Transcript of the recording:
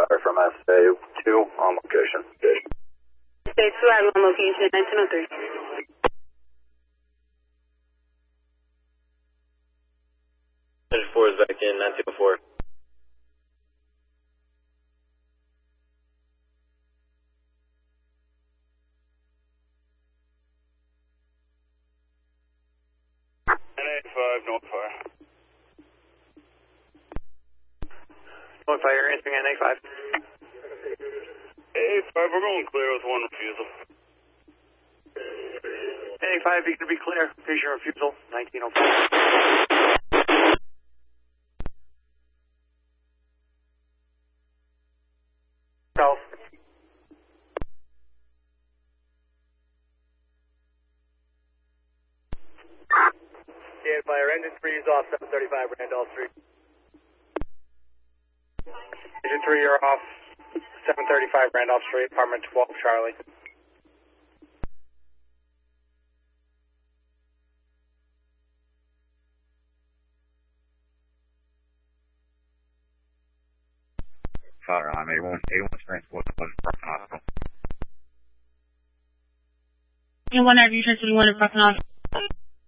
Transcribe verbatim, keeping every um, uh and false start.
Fire from S A two on location. S A two, I'm on location, nineteen oh three. four is back in, nineteen oh four. nine eighty-five, North Fire. North Fire, answering nine eighty-five. eighty-five, we're going clear with one refusal. nine eighty-five, you can be clear. Here's your refusal, nineteen oh four. South. Stand fire, engine three is off, seven thirty-five Randolph Street. Engine three, you're off, seven thirty-five Randolph Street, apartment twelve, Charlie. Fire on A one, A one's transport to Brooklyn Hospital. A one, have you transferred one to Brooklyn Hospital?